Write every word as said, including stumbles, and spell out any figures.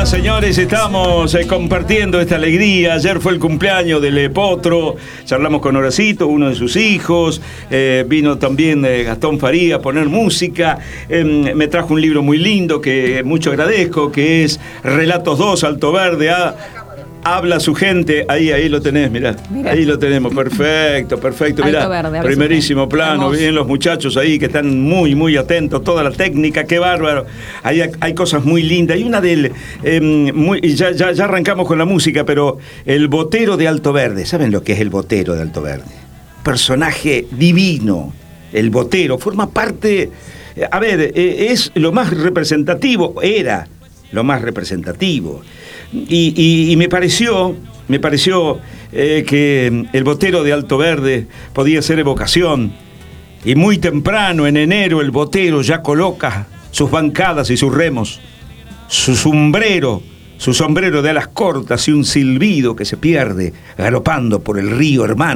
Señoras, señores, estamos eh, compartiendo esta alegría. Ayer fue el cumpleaños del eh, Potro, charlamos con Horacito, uno de sus hijos, eh, vino también eh, Gastón Faría a poner música, eh, me trajo un libro muy lindo que mucho agradezco, que es Relatos dos, Alto Verde, a... Habla su gente, ahí, ahí lo tenés, mirá, mirá. Ahí lo tenemos, perfecto, perfecto, mirá, verde, primerísimo plano, hermoso. Bien los muchachos ahí que están muy, muy atentos, toda la técnica, qué bárbaro, hay, hay cosas muy lindas, hay una del, eh, muy, ya, ya, ya arrancamos con la música, pero el botero de Alto Verde, ¿saben lo que es el botero de Alto Verde? Personaje divino, el botero, forma parte, a ver, eh, es lo más representativo, era lo más representativo. Y, y, y me pareció, me pareció eh, que el botero de Alto Verde podía ser evocación. Y muy temprano, en enero, el botero ya coloca sus bancadas y sus remos, su sombrero, su sombrero de alas cortas y un silbido que se pierde galopando por el río hermano.